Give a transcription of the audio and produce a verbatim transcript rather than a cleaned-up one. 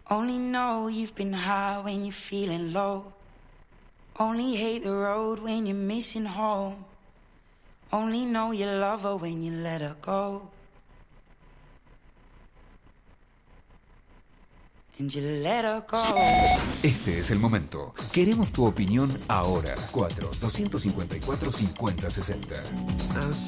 Only know you've been high when you're feeling low. Only hate the road when you're missing home. Only know you love her when you let her go. And you let her go. Este es el momento. Queremos tu opinión ahora. cuatro, dos cinco cuatro, cincuenta sesenta.